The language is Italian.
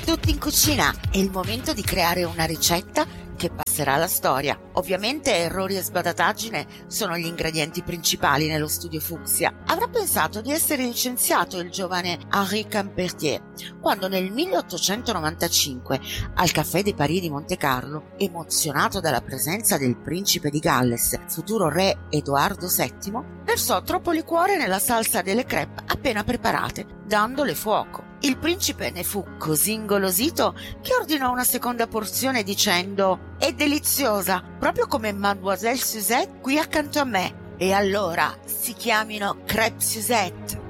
Tutti in cucina, è il momento di creare una ricetta che passerà alla storia. Ovviamente errori e sbadataggine sono gli ingredienti principali nello studio Fuchsia. Avrà pensato di essere licenziato il giovane Henri Campertier quando nel 1895 al Café de Paris di Montecarlo, emozionato dalla presenza del principe di Galles, futuro re Edoardo VII, versò troppo liquore nella salsa delle crêpe appena preparate, dandole fuoco. Il principe ne fu così ingolosito che ordinò una seconda porzione dicendo: «È deliziosa, proprio come Mademoiselle Suzette qui accanto a me, e allora si chiamino crêpe Suzette».